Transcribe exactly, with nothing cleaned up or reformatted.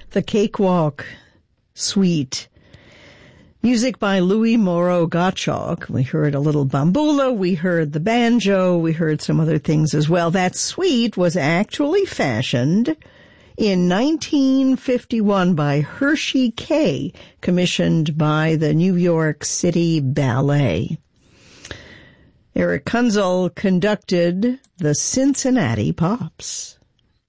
The Cakewalk Suite. Music by Louis Moreau Gottschalk. We heard a little bambula, we heard the banjo, we heard some other things as well. That suite was actually fashioned in nineteen fifty-one by Hershey Kay, commissioned by the New York City Ballet. Eric Kunzel conducted the Cincinnati Pops.